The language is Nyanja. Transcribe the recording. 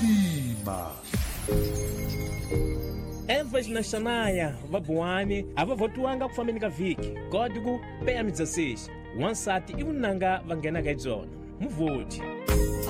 Mitima. Evas na Xanaya, Vabuane, ava votuanga kufamenika viki, código PM16, 17 e unanga vangena gaidzona. Muvote.